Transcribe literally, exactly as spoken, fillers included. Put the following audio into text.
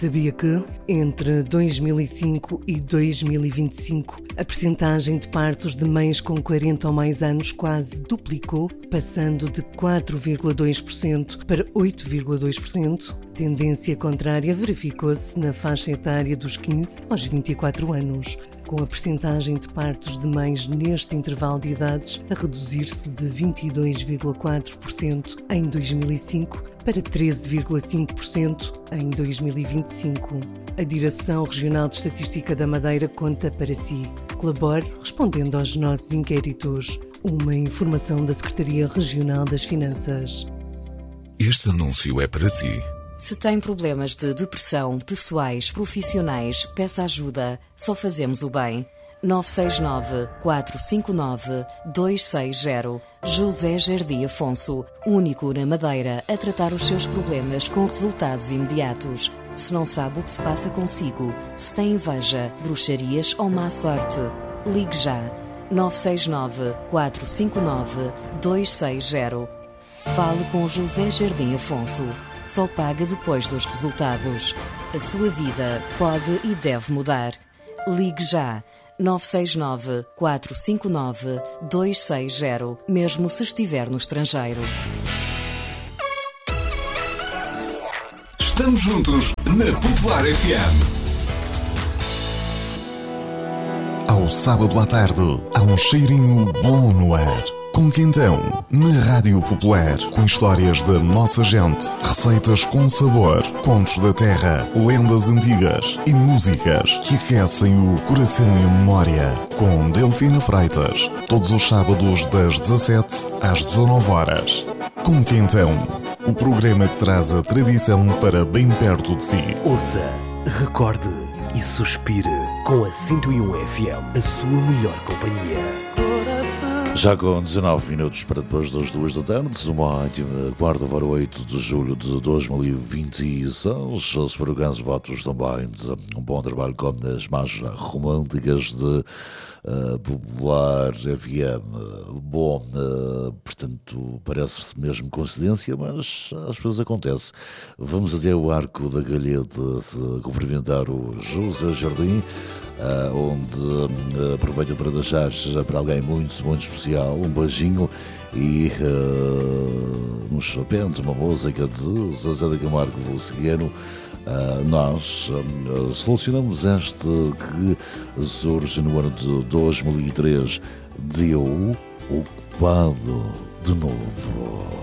Sabia que, entre dois mil e cinco e dois mil e vinte e cinco, a percentagem de partos de mães com quarenta ou mais anos quase duplicou, passando de quatro vírgula dois por cento para oito vírgula dois por cento? Tendência contrária verificou-se na faixa etária dos quinze aos vinte e quatro anos, com a percentagem de partos de mães neste intervalo de idades a reduzir-se de vinte e dois vírgula quatro por cento em dois mil e cinco para treze vírgula cinco por cento em dois mil e vinte e cinco. A Direção Regional de Estatística da Madeira conta para si. Colabore respondendo aos nossos inquéritos. Uma informação da Secretaria Regional das Finanças. Este anúncio é para si. Se tem problemas de depressão, pessoais, profissionais, peça ajuda. Só fazemos o bem. nove seis nove, quatro cinco nove, dois seis zero. José Jardim Afonso, único na Madeira a tratar os seus problemas com resultados imediatos. Se não sabe o que se passa consigo, se tem inveja, bruxarias ou má sorte, ligue já. nove seis nove, quatro cinco nove, dois seis zero. Fale com José Jardim Afonso. Só paga depois dos resultados. A sua vida pode e deve mudar. Ligue já. nove seis nove, quatro cinco nove, dois seis zero, mesmo se estiver no estrangeiro. Estamos juntos na Popular F M. Ao sábado à tarde, há um cheirinho bom no ar. Com Quintão, na Rádio Popular, com histórias da nossa gente, receitas com sabor, contos da terra, lendas antigas e músicas que aquecem o coração e a memória. Com Delfina Freitas, todos os sábados das dezassete às dezanove horas. Com Quintão, o programa que traz a tradição para bem perto de si. Ouça, recorde e suspire com a cento e um F M, a sua melhor companhia. Já com dezanove minutos para depois das duas da tarde, uma ótima quarta-feira, oito de julho de dois mil e vinte e seis. Se for o caso, votos também de um bom trabalho com as mais românticas de uh, Popular F M. Bom, uh, portanto, parece mesmo coincidência, mas às vezes acontece. Vamos até o Arco da Galheta cumprimentar o José Jardim, Uh, onde uh, aproveito para deixar para alguém muito, muito especial um beijinho e uh, uns apenas uma música de Zezé de Camargo Lucigueiro. Uh, nós uh, solucionamos este que surge no ano de dois mil e três, deu o Ocupado de Novo.